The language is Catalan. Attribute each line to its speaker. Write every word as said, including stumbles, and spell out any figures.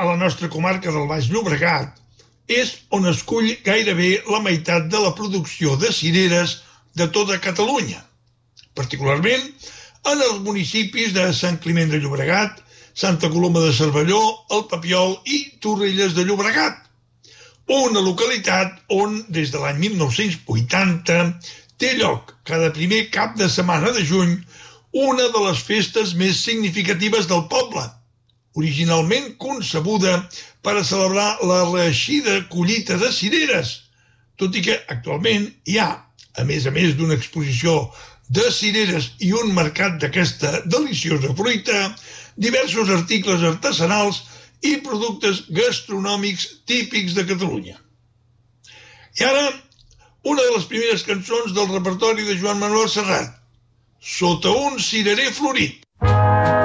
Speaker 1: a la nostra comarca del Baix Llobregat, és on es cull gairebé la meitat de la producció de cireres de tota Catalunya, particularment en els municipis de Sant Climent de Llobregat, Santa Coloma de Cervelló, el Papiol i Torrelles de Llobregat, una localitat on, des de l'any mil nou-cents vuitanta, té lloc cada primer cap de setmana de juny una de les festes més significatives del poble, originalment concebuda per a celebrar la reeixida collita de cireres, tot i que actualment hi ha, a més a més d'una exposició de cireres i un mercat d'aquesta deliciosa fruita, diversos articles artesanals i productes gastronòmics típics de Catalunya. I ara, una de les primeres cançons del repertori de Joan Manuel Serrat, Sota un cirerer florit.